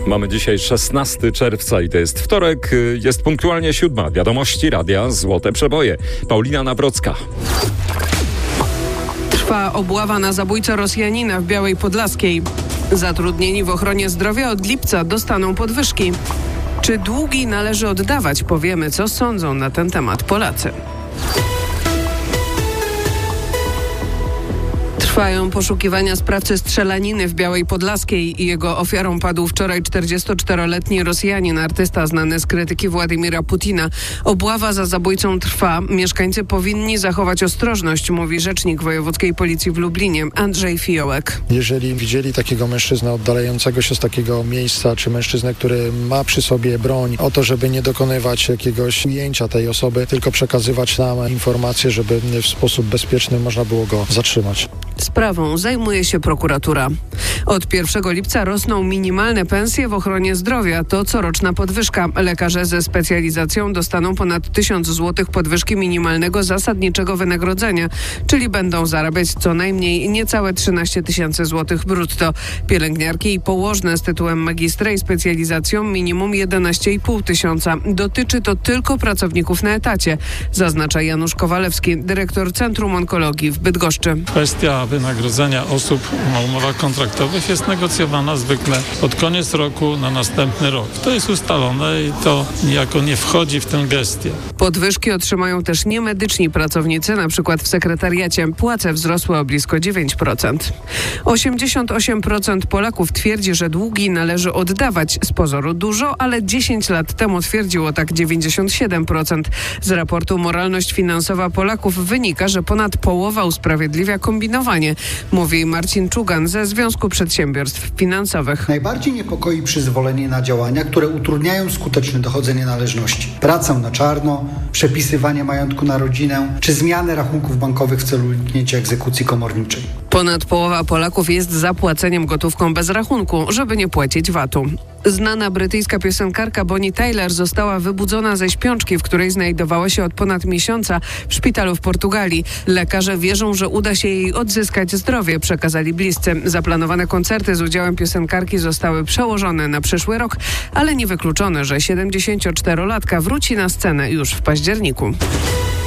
Mamy dzisiaj 16 czerwca i to jest wtorek. Jest punktualnie 7. Wiadomości Radia Złote Przeboje. Paulina Nawrocka. Trwa obława na zabójcę Rosjanina w Białej Podlaskiej. Zatrudnieni w ochronie zdrowia od lipca dostaną podwyżki. Czy długi należy oddawać? Powiemy, co sądzą na ten temat Polacy. Trwają poszukiwania sprawcy strzelaniny w Białej Podlaskiej i jego ofiarą padł wczoraj 44-letni Rosjanin, artysta znany z krytyki Władimira Putina. Obława za zabójcą trwa. Mieszkańcy powinni zachować ostrożność, mówi rzecznik wojewódzkiej policji w Lublinie Andrzej Fiołek. Jeżeli widzieli takiego mężczyznę oddalającego się z takiego miejsca, czy mężczyznę, który ma przy sobie broń, o to, żeby nie dokonywać jakiegoś ujęcia tej osoby, tylko przekazywać nam informacje, żeby w sposób bezpieczny można było go zatrzymać. Sprawą zajmuje się prokuratura. Od 1 lipca rosną minimalne pensje w ochronie zdrowia. To coroczna podwyżka. Lekarze ze specjalizacją dostaną ponad 1000 zł podwyżki minimalnego zasadniczego wynagrodzenia, czyli będą zarabiać co najmniej niecałe 13 000 złotych brutto. Pielęgniarki i położne z tytułem magistra i specjalizacją minimum 11 500. Dotyczy to tylko pracowników na etacie, zaznacza Janusz Kowalewski, dyrektor Centrum Onkologii w Bydgoszczy. Kwestia wynagrodzenia osób na umowach kontraktowych jest negocjowana zwykle pod koniec roku na następny rok. To jest ustalone i to niejako nie wchodzi w tę gestię. Podwyżki otrzymają też niemedyczni pracownicy, na przykład w sekretariacie. Płace wzrosły o blisko 9%. 88% Polaków twierdzi, że długi należy oddawać. Z pozoru dużo, ale 10 lat temu twierdziło tak 97%. Z raportu Moralność finansowa Polaków wynika, że ponad połowa usprawiedliwia kombinowanie, mówi Marcin Czugan ze Związku Przedsiębiorstw Finansowych. Najbardziej niepokoi przyzwolenie na działania, które utrudniają skuteczne dochodzenie należności. Pracę na czarno, przepisywanie majątku na rodzinę, czy zmianę rachunków bankowych w celu uniknięcia egzekucji komorniczej. Ponad połowa Polaków jest za płaceniem gotówką bez rachunku, żeby nie płacić VAT-u. Znana brytyjska piosenkarka Bonnie Tyler została wybudzona ze śpiączki, w której znajdowała się od ponad miesiąca w szpitalu w Portugalii. Lekarze wierzą, że uda się jej odzyskać zdrowie, przekazali bliscy. Zaplanowane koncerty z udziałem piosenkarki zostały przełożone na przyszły rok, ale niewykluczone, że 74-latka wróci na scenę już w październiku.